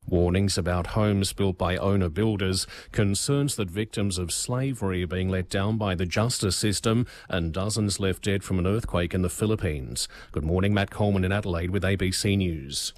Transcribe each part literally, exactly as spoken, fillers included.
Warnings about homes built by owner-builders, concerns that victims of slavery are being let down by the justice system, and dozens left dead from an earthquake in the Philippines. Good morning, Matt Coleman in Adelaide with A B C News.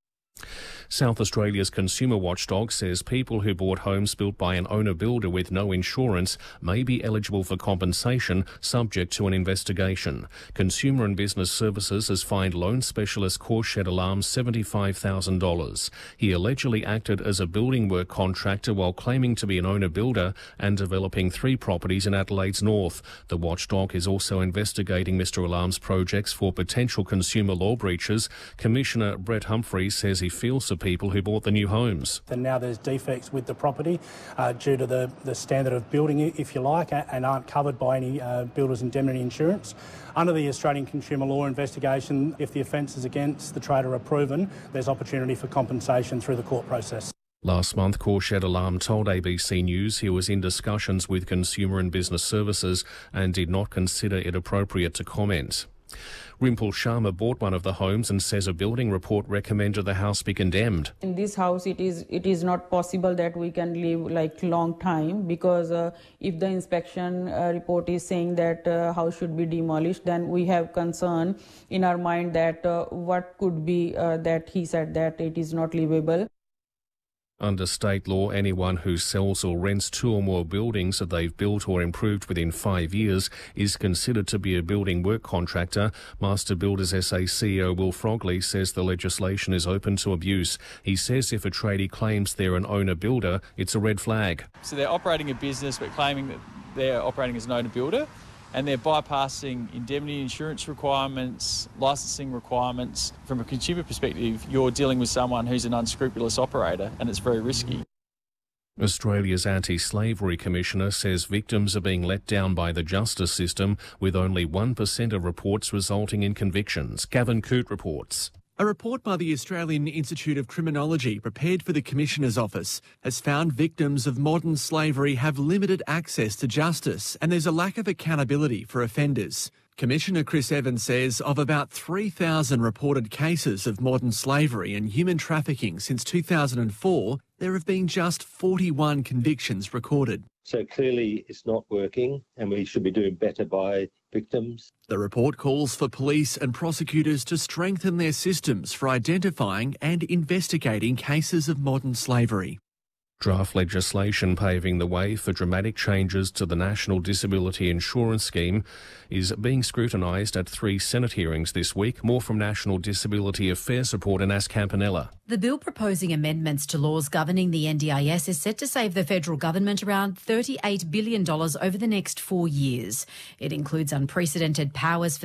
South Australia's consumer watchdog says people who bought homes built by an owner-builder with no insurance may be eligible for compensation subject to an investigation. Consumer and Business Services has fined loan specialist Corshed Alarms seventy-five thousand dollars. He allegedly acted as a building work contractor while claiming to be an owner-builder and developing three properties in Adelaide's north. The watchdog is also investigating Mister Alarm's projects for potential consumer law breaches. Commissioner Brett Humphreys says he feels for people who bought the new homes. And now there's defects with the property uh, due to the, the standard of building, if you like, and aren't covered by any uh, builder's indemnity insurance. Under the Australian consumer law investigation, if the offences against the trader are proven, there's opportunity for compensation through the court process. Last month, Corshed Alarm told A B C News he was in discussions with Consumer and Business Services and did not consider it appropriate to comment. Rimple Sharma bought one of the homes and says a building report recommended the house be condemned. In this house, it is it is not possible that we can live like long time, because uh, if the inspection uh, report is saying that uh, house should be demolished, then we have concern in our mind that uh, what could be uh, that he said that it is not livable. Under state law, anyone who sells or rents two or more buildings that they've built or improved within five years is considered to be a building work contractor. Master Builders S A C E O Will Frogley says the legislation is open to abuse. He says if a tradie claims they're an owner-builder, it's a red flag. So they're operating a business but claiming that they're operating as an owner-builder, and they're bypassing indemnity insurance requirements, licensing requirements. From a consumer perspective, you're dealing with someone who's an unscrupulous operator, and it's very risky. Australia's Anti-Slavery Commissioner says victims are being let down by the justice system, with only one percent of reports resulting in convictions. Gavin Coote reports. A report by the Australian Institute of Criminology prepared for the Commissioner's Office has found victims of modern slavery have limited access to justice, and there's a lack of accountability for offenders. Commissioner Chris Evans says of about three thousand reported cases of modern slavery and human trafficking since two thousand four, there have been just forty-one convictions recorded. So clearly it's not working, and we should be doing better by victims. The report calls for police and prosecutors to strengthen their systems for identifying and investigating cases of modern slavery. Draft legislation paving the way for dramatic changes to the National Disability Insurance Scheme is being scrutinised at three Senate hearings this week. More from National Disability Affairs reporter Nas Campanella. The bill proposing amendments to laws governing the N D I S is set to save the federal government around thirty-eight billion dollars over the next four years. It includes unprecedented powers for